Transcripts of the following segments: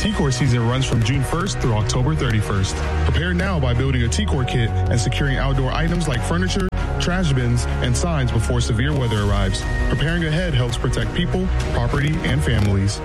T-Core season runs from June 1st through October 31st. Prepare now by building a T-Core kit and securing outdoor items like furniture, trash bins, and signs before severe weather arrives. Preparing ahead helps protect people, property, and families.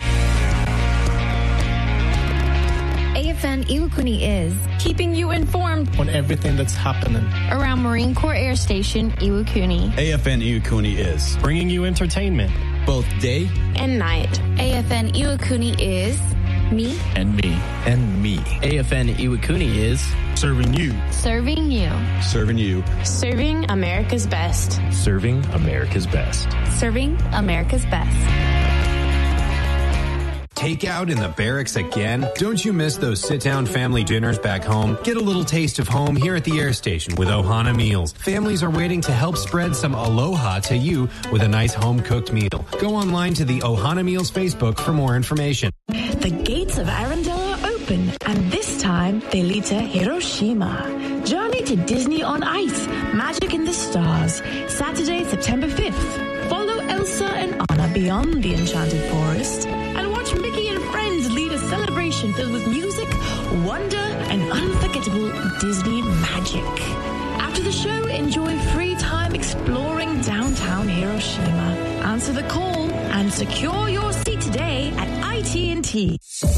AFN Iwakuni is keeping you informed on everything that's happening around Marine Corps Air Station Iwakuni. AFN Iwakuni is bringing you entertainment both day and night. AFN Iwakuni is me and me and me. AFN Iwakuni is serving you. Serving you. Serving you. Serving America's best. Serving America's best. Serving America's best. Takeout in the barracks again? Don't you miss those sit-down family dinners back home? Get a little taste of home here at the air station with Ohana Meals. Families are waiting to help spread some aloha to you with a nice home-cooked meal. Go online to the Ohana Meals Facebook for more information. The gates of Arendelle are open, and this time they lead to Hiroshima. Journey to Disney on Ice, Magic in the Stars, Saturday, September 5th. Follow Elsa and Anna beyond the Enchanted Forest and watch Mickey and friends lead a celebration filled with music, wonder, and unforgettable Disney magic. After the show, enjoy free time exploring downtown Hiroshima. Answer the call and secure your seat today at ITT.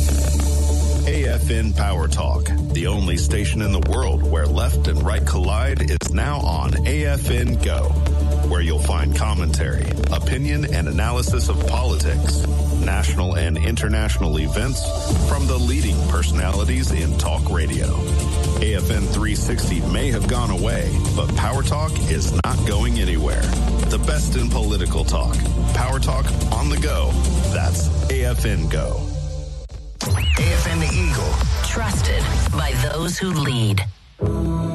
AFN Power Talk, the only station in the world where left and right collide, is now on AFN Go, where you'll find commentary, opinion, and analysis of politics, national and international events from the leading personalities in talk radio. AFN 360 may have gone away, but Power Talk is not going anywhere. The best in political talk. Power Talk on the go. That's AFN Go. AFN The Eagle. Trusted by those who lead.